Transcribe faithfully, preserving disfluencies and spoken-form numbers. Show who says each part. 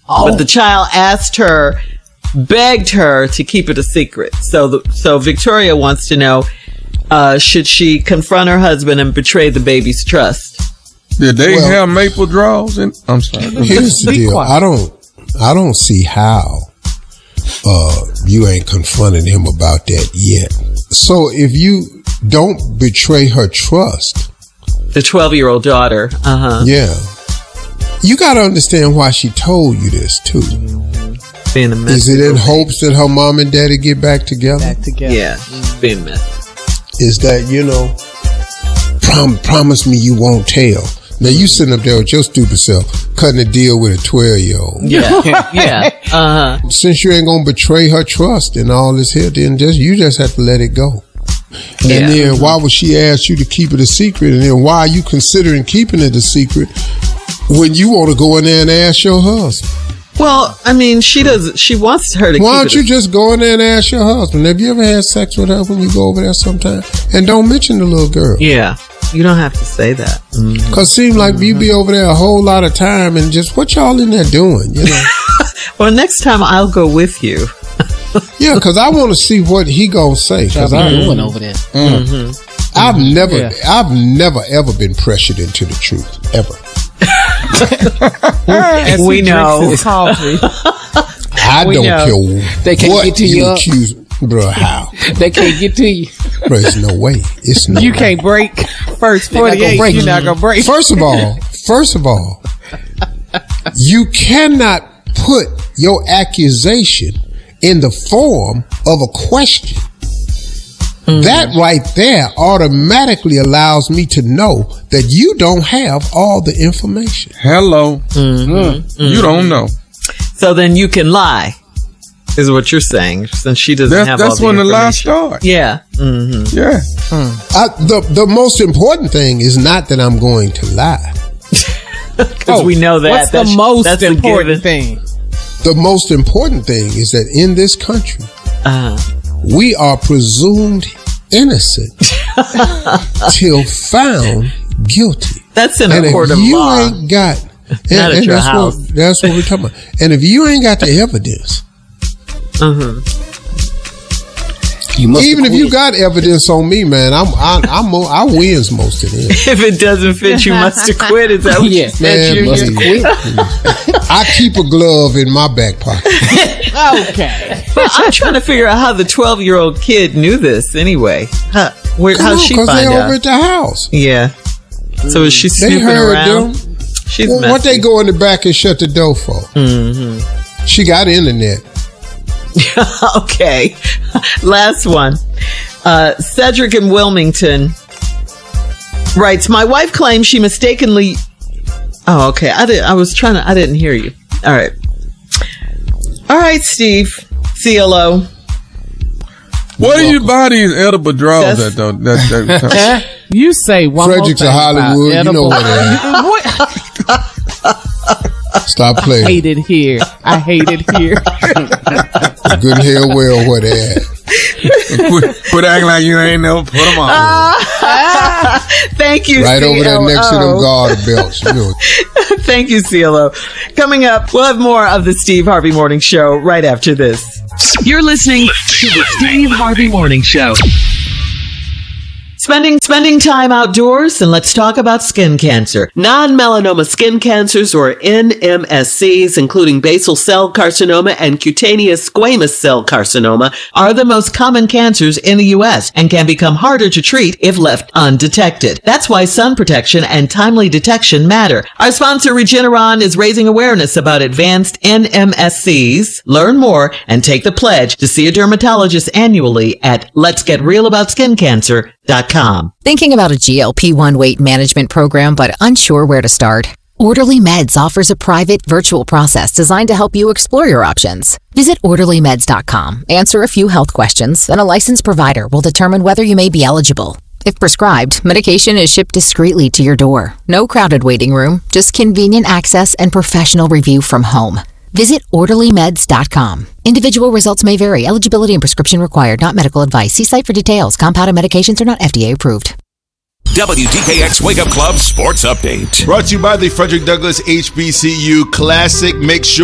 Speaker 1: Oh. But the child asked her, begged her to keep it a secret. So, the, so Victoria wants to know, uh, should she confront her husband and betray the baby's trust?
Speaker 2: Did they
Speaker 3: well,
Speaker 2: have maple draws? In, I'm sorry.
Speaker 3: Here's the deal. I don't, I don't see how uh, you ain't confronted him about that yet. So if you don't betray her trust,
Speaker 1: the twelve-year-old daughter, uh huh,
Speaker 3: yeah, you got to understand why she told you this too.
Speaker 1: Mm-hmm. Being a mess.
Speaker 3: Is it in hopes that her mom and daddy get back together?
Speaker 4: Back together.
Speaker 1: Yeah, mm-hmm. Being a mess.
Speaker 3: Is that, you know, prom- promise me you won't tell. Now you sitting up there with your stupid self, cutting a deal with a twelve-year-old.
Speaker 1: Yeah, yeah. Uh huh.
Speaker 3: Since you ain't gonna betray her trust and all this here, then just you just have to let it go. And
Speaker 1: yeah.
Speaker 3: then
Speaker 1: Mm-hmm.
Speaker 3: why would she ask you to keep it a secret? And then why are you considering keeping it a secret when you want to go in there and ask your husband?
Speaker 1: Well, I mean, she does. She wants her to.
Speaker 3: Why
Speaker 1: keep
Speaker 3: don't
Speaker 1: it
Speaker 3: you
Speaker 1: a-
Speaker 3: just go in there and ask your husband? Have you ever had sex with her when you go over there sometime? And don't mention the little girl.
Speaker 1: Yeah. You don't have to say that. Mm-hmm.
Speaker 3: Cause it seems like mm-hmm. you be over there a whole lot of time and just what y'all in there doing, you know?
Speaker 1: Well, next time I'll go with you.
Speaker 3: Yeah, cause I want to see what he gonna say. Cause
Speaker 4: I'm
Speaker 3: I
Speaker 4: doing over there.
Speaker 3: Mm-hmm. I've never, yeah. I've never ever been pressured into the truth ever.
Speaker 1: we know.
Speaker 3: I
Speaker 4: we
Speaker 3: don't
Speaker 4: know.
Speaker 3: care.
Speaker 4: They can't
Speaker 3: what
Speaker 4: get to
Speaker 3: you
Speaker 4: you.
Speaker 3: Accuse, bro, how?
Speaker 4: They can't get to you.
Speaker 3: Bro, there's no way. It's no
Speaker 5: You
Speaker 3: way.
Speaker 5: can't break first forty-eight.
Speaker 4: break.
Speaker 5: You're not gonna break.
Speaker 3: First of all, first of all, you cannot put your accusation in the form of a question. Mm-hmm. That right there automatically allows me to know that you don't have all the information.
Speaker 2: Hello.
Speaker 1: Mm-hmm. Mm-hmm.
Speaker 2: You don't know.
Speaker 1: So then you can lie, is what you're saying, since she doesn't
Speaker 2: that's,
Speaker 1: have
Speaker 2: that's
Speaker 1: all the
Speaker 2: when the lie
Speaker 1: information.
Speaker 2: starts.
Speaker 1: Yeah. Mm-hmm.
Speaker 2: Yeah.
Speaker 1: Mm.
Speaker 3: I, the, the most important thing is not that I'm going to lie.
Speaker 1: Because
Speaker 5: oh,
Speaker 1: we know that.
Speaker 5: What's
Speaker 1: that's,
Speaker 5: the most
Speaker 1: that's
Speaker 5: important thing?
Speaker 3: The most important thing is that in this country,
Speaker 1: uh-huh.
Speaker 3: we are presumed innocent till found guilty.
Speaker 1: That's in a
Speaker 3: and
Speaker 1: court
Speaker 3: if
Speaker 1: of
Speaker 3: you
Speaker 1: law.
Speaker 3: ain't got, and,
Speaker 1: Not at
Speaker 3: and
Speaker 1: your
Speaker 3: that's
Speaker 1: house.
Speaker 3: what that's what we're talking about. And if you ain't got the evidence,
Speaker 1: uh-huh.
Speaker 4: you must
Speaker 3: even if
Speaker 4: quit.
Speaker 3: you got evidence on me, man, I'm I, I'm I wins most of it.
Speaker 1: If it doesn't fit, you must have quit. Is that what
Speaker 4: Yeah.
Speaker 1: you said?
Speaker 3: Man,
Speaker 1: You
Speaker 3: must
Speaker 1: quit.
Speaker 3: quit. I keep a glove in my back pocket.
Speaker 5: Okay.
Speaker 1: Well, I'm trying to figure out how the twelve-year-old kid knew this anyway. Huh. Where, how'd she
Speaker 3: Because
Speaker 1: find
Speaker 3: they
Speaker 1: out?
Speaker 3: over at the house.
Speaker 1: Yeah. So is she
Speaker 3: They
Speaker 1: snooping
Speaker 3: heard
Speaker 1: around?
Speaker 3: them.
Speaker 1: She's
Speaker 3: Well,
Speaker 1: messy.
Speaker 3: what they go in the back and shut the door for?
Speaker 1: Mm-hmm.
Speaker 3: She got internet.
Speaker 1: Okay. Last one. Uh, Cedric in Wilmington writes, my wife claims she mistakenly... Oh, okay. I did. I was trying to... I didn't hear you. All right. All right, Steve. C L O.
Speaker 2: Where do you buy these edible draws at, though? That, that,
Speaker 5: You say one
Speaker 3: Frederick's
Speaker 5: more
Speaker 3: of
Speaker 5: thing
Speaker 3: Hollywood.
Speaker 5: about
Speaker 3: You know
Speaker 5: edible-
Speaker 3: where they at. Stop
Speaker 5: I
Speaker 3: playing.
Speaker 5: hate it here. I hate it here.
Speaker 3: Good hell well where they at.
Speaker 2: quit, quit acting like you ain't never put them on.
Speaker 1: Thank you,
Speaker 3: Right
Speaker 1: C L O.
Speaker 3: over there next to them garter belts. You know.
Speaker 1: Thank you, C L O. Coming up, we'll have more of the Steve Harvey Morning Show right after this.
Speaker 6: You're listening to the Steve Harvey Morning Show.
Speaker 1: Spending spending time outdoors, and let's talk about skin cancer. Non-melanoma skin cancers, or N M S Cs, including basal cell carcinoma and cutaneous squamous cell carcinoma, are the most common cancers in the U S and can become harder to treat if left undetected. That's why sun protection and timely detection matter. Our sponsor, Regeneron, is raising awareness about advanced N M S Cs. Learn more and take the pledge to see a dermatologist annually at lets get real about skin cancer dot com.
Speaker 7: Thinking about a G L P one weight management program but unsure where to start? Orderly Meds offers a private virtual process designed to help you explore your options. Visit orderly meds dot com, answer a few health questions, and a licensed provider will determine whether you may be eligible. If prescribed, medication is shipped discreetly to your door. No crowded waiting room, just convenient access and professional review from home. Visit orderly meds dot com. Individual results may vary. Eligibility and prescription required. Not medical advice. See site for details. Compounded medications are not F D A approved.
Speaker 8: W D K X Wake Up Club Sports Update.
Speaker 9: Brought to you by the Frederick Douglass H B C U Classic. Make sure